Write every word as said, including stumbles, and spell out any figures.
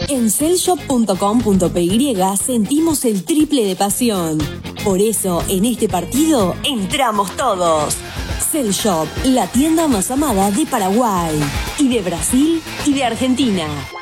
En cellshop punto com punto p y sentimos el triple de pasión. Por eso, en este partido, entramos todos. Cellshop, la tienda más amada de Paraguay, y de Brasil, y de Argentina.